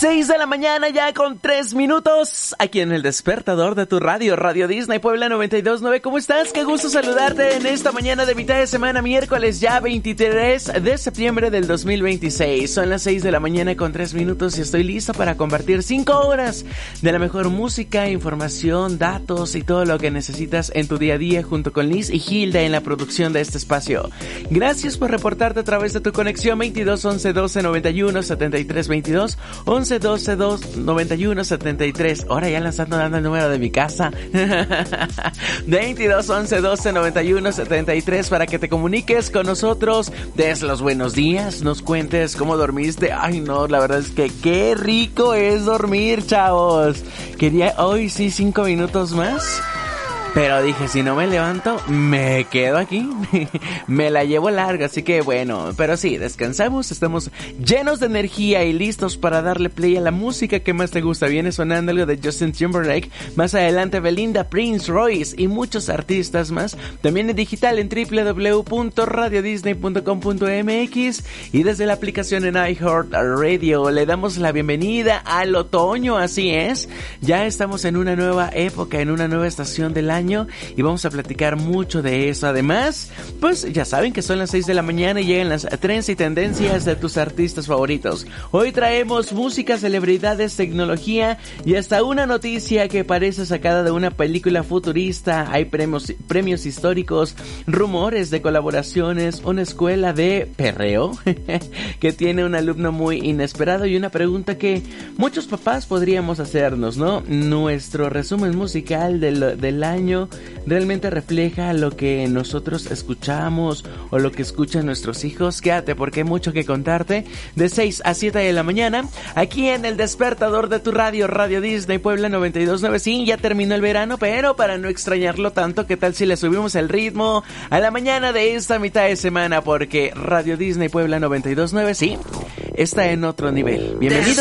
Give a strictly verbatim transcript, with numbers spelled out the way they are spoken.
seis de la mañana ya con tres minutos, aquí en el despertador de tu radio, Radio Disney Puebla noventa y dos punto nueve. ¿Cómo estás? Qué gusto saludarte en esta mañana de mitad de semana, miércoles ya veintitrés de septiembre del dos mil veintiséis. Son las seis de la mañana con tres minutos y estoy listo para compartir cinco horas de la mejor música, información, datos y todo lo que necesitas en tu día a día junto con Liz y Hilda en la producción de este espacio. Gracias por reportarte a través de tu conexión veintidós once doce noventa y uno setenta y tres veintidós, once doce dos noventa y uno setenta y tres. Ahora ya lanzando dando el número de mi casa. veintidós once doce noventa y uno setenta y tres para que te comuniques con nosotros, des los buenos días, nos cuentes cómo dormiste. Ay no, la verdad es que qué rico es dormir, chavos. Quería hoy sí cinco minutos más, pero dije, si no me levanto, me quedo aquí. Me la llevo larga, así que bueno. Pero sí, descansamos, estamos llenos de energía y listos para darle play a la música que más te gusta. Viene sonando algo de Justin Timberlake, más adelante Belinda, Prince Royce y muchos artistas más. También en digital en doble u doble u doble u punto radio disney punto com punto m x y desde la aplicación en iHeartRadio. Le damos la bienvenida al otoño, así es. Ya estamos en una nueva época, en una nueva estación del año. Y vamos a platicar mucho de eso. Además, pues ya saben que son las seis de la mañana y llegan las trends y tendencias de tus artistas favoritos. Hoy traemos música, celebridades, tecnología y hasta una noticia que parece sacada de una película futurista. Hay premios, premios históricos, rumores de colaboraciones, una escuela de perreo que tiene un alumno muy inesperado y una pregunta que muchos papás podríamos hacernos, ¿no? Nuestro resumen musical del, del año realmente refleja lo que nosotros escuchamos o lo que escuchan nuestros hijos. Quédate porque hay mucho que contarte de seis a siete de la mañana aquí en el despertador de tu radio, Radio Disney Puebla noventa y dos punto nueve. Sí, ya terminó el verano, pero para no extrañarlo tanto, ¿qué tal si le subimos el ritmo a la mañana de esta mitad de semana? Porque Radio Disney Puebla noventa y dos punto nueve, sí, está en otro nivel. Bienvenidos.